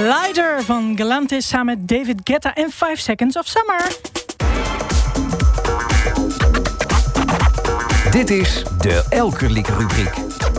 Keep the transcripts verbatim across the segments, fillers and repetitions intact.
Glider van Galantis samen met David Guetta en five Seconds of Summer. Dit is de Elkerlijk-rubriek.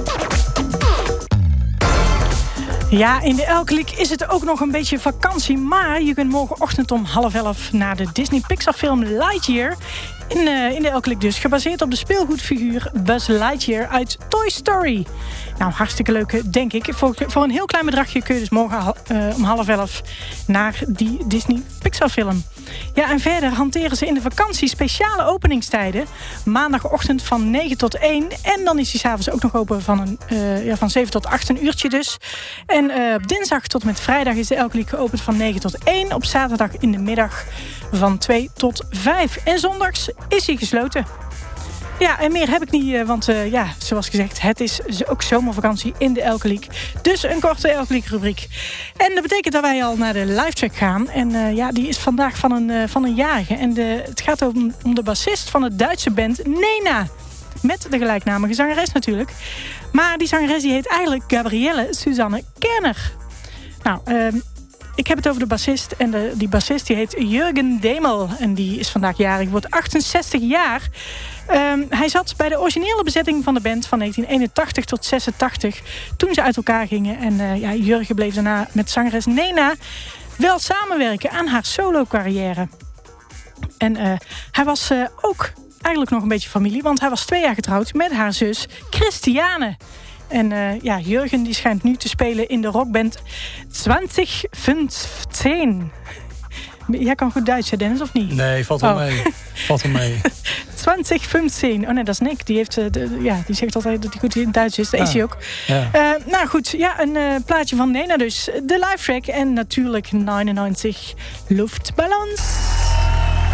Ja, in de Elkerlijk is het ook nog een beetje vakantie, maar je kunt morgenochtend om half elf naar de Disney Pixar film Lightyear. In, uh, in de Elkerlijk dus, gebaseerd op de speelgoedfiguur Buzz Lightyear uit Toy Story. Nou, hartstikke leuk, denk ik. Voor, voor een heel klein bedragje kun je dus morgen uh, om half elf naar die Disney Pixar film. Ja, en verder hanteren ze in de vakantie speciale openingstijden. Maandagochtend van negen tot één. En dan is die s'avonds ook nog open van, een, uh, ja, van zeven tot acht, een uurtje dus. En uh, op dinsdag tot met vrijdag is de Elkerlijk geopend van negen tot één. Op zaterdag in de middag van twee tot vijf. En zondags is hij gesloten. Ja, en meer heb ik niet, want uh, ja, zoals gezegd, het is ook zomervakantie in de Elkerlijk. Dus een korte Elkerlijk-rubriek. En dat betekent dat wij al naar de live track gaan. En uh, ja, die is vandaag van een, uh, van een jarige. En de, het gaat om, om de bassist van de Duitse band Nena. Met de gelijknamige zangeres natuurlijk. Maar die zangeres die heet eigenlijk Gabrielle Susanne Kerner. Nou, uh, ik heb het over de bassist. En de, die bassist die heet Jurgen Demel. En die is vandaag jarig, wordt achtenzestig jaar. Um, hij zat bij de originele bezetting van de band van negentien eenentachtig tot zesentachtig. Toen ze uit elkaar gingen. En uh, ja, Jurgen bleef daarna met zangeres Nena wel samenwerken aan haar solo-carrière. En uh, hij was uh, ook eigenlijk nog een beetje familie. Want hij was twee jaar getrouwd met haar zus Christiane. En uh, ja, Jurgen die schijnt nu te spelen in de rockband twintig vijftien. Jij kan goed Duits, hè, Dennis, of niet? Nee, valt wel oh. mee. Valt wel mee. twintig vijftien. Oh nee, dat is Nick. Die, heeft, uh, de, ja, die zegt altijd dat hij goed in Duits is. Dat ja. is hij ook. Ja. Uh, nou goed, ja, een uh, plaatje van Nena dus. De live track en natuurlijk negenennegentig Luftballons.